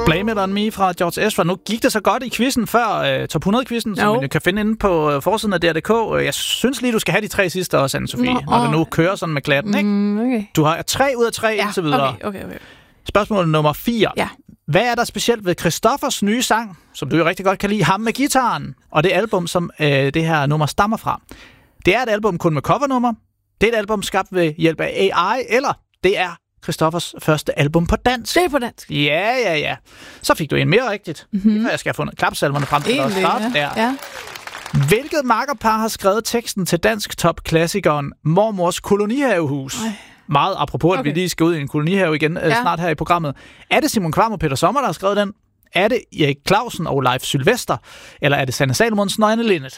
Blame It On Me fra George Ezra. Nu gik det så godt i quizzen før, Top 100-quizzen, som vi kan finde inde på forsiden af DR.dk. Jeg synes lige, du skal have de 3 sidste også, Anne-Sophie, når du nu kører sådan med klatten, ikke? Okay. Du har 3 ud af 3 indtil videre. Okay. Spørgsmål nummer 4. Ja. Hvad er der specielt ved Christoffers nye sang, som du jo rigtig godt kan lide, Ham med guitaren, og det album, som det her nummer stammer fra? Det er et album kun med covernummer. Det er et album skabt ved hjælp af AI, eller det er Christoffers første album på dansk. Det er på dansk. Ja. Så fik du en mere rigtigt. Jeg skal have fundet klapsalverne frem til at starte der. Ja. Hvilket makkerpar har skrevet teksten til dansk top-klassikeren Mormors kolonihavehus? Meget apropos, at vi lige skal ud i en kolonihave igen snart her i programmet. Er det Simon Kvam og Peter Sommer, der har skrevet den? Er det Erik Clausen og Leif Sylvester? Eller er det Sanne Salomonsen og Anne Linnet?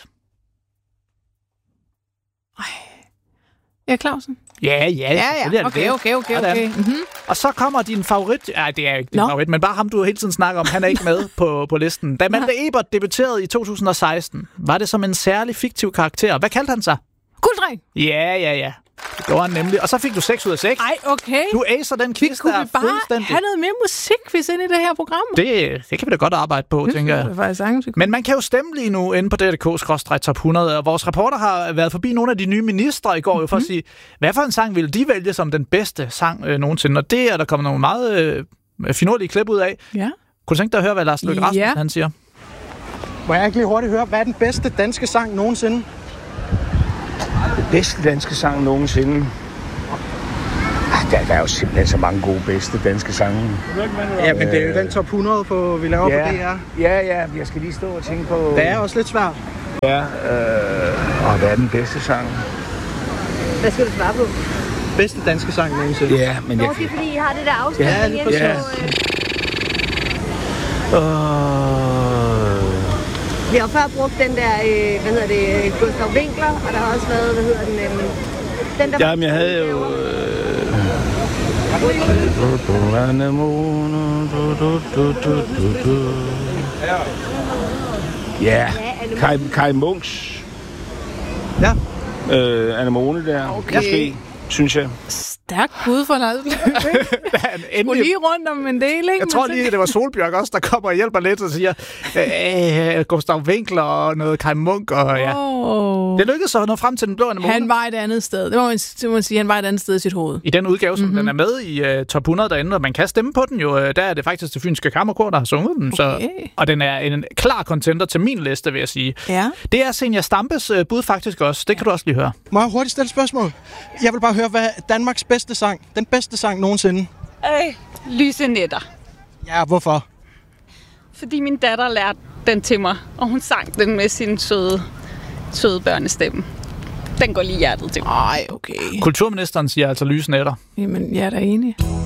Erik Clausen? Ja. Okay. Og så kommer din favorit... Nej, det er ikke din favorit, men bare ham, du hele tiden snakker om. Han er ikke med på listen. Da Malte Ebert debuterede i 2016, var det som en særlig fiktiv karakter. Hvad kaldte han sig? Gulddreng! Ja. Det gjorde han nemlig. Og så fik du 6 ud af 6. Ej, okay. Du acer den quiz, der er fuldstændig. Kunne vi bare have noget mere musikquiz ind i det her program? Det kan vi da godt arbejde på, tænker jeg. Men man kan jo stemme lige nu inde på DRDK/Top 100, og vores reporter har været forbi nogle af de nye ministre i går jo for at sige, hvad for en sang ville de vælge som den bedste sang nogensinde? Og det er der kommet nogle meget finurlige klip ud af. Ja. Kunne du tænke dig at høre, hvad Lars Løkke Rasmussen han siger? Må jeg ikke lige hurtigt høre, hvad er den bedste danske sang nogensinde? Bedste danske sang nogensinde? Der er jo simpelthen så mange gode bedste danske sange. Ja, men det er jo den top 100, vi laver på DR. Ja, jeg skal lige stå og tænke på... Det er også lidt svært. Ja, og hvad er den bedste sang? Hvad skal du svare på? Bedste danske sang nogensinde. Ja, men jeg... Det er fordi, I har det der afsnit. Ja, lige præcis. Vi har før brugt den der, Gustav Winkler, og der har også været, den der... Jamen, jeg havde jo... Ja, Kai Munks. Ja. Anemone der, måske, synes jeg. Stærk bud for Lars Løkke. Skulle lige rundt om en del, ikke? Jeg tror lige, det var Solbjørg også, der kommer og hjælper lidt og siger Gustav Winkler og noget Kai Munk. Og, ja. Det lykkedes så at nå frem til den blå anemone. Han var et andet sted. Det må man sige, han var et andet sted i sit hoved. I den udgave, som den er med i top 100 derinde, og man kan stemme på den jo. Der er det faktisk det Fynske Kammerkor, der har sunget den. Så, og den er en klar contender til min liste, vil jeg sige. Ja. Det er Senior Stampes bud faktisk også. Det kan du også lige høre. Må jeg hurtigt stille spørgsmål? Jeg vil bare høre, hvad Danmarks bedste sang, den bedste sang nogensinde? Lyse nætter. Ja, hvorfor? Fordi min datter lærte den til mig, og hun sang den med sin søde børnestemme. Den går lige hjertet til. Ej, okay. Kulturministeren siger altså lyse nætter. Jamen, jeg er da enig.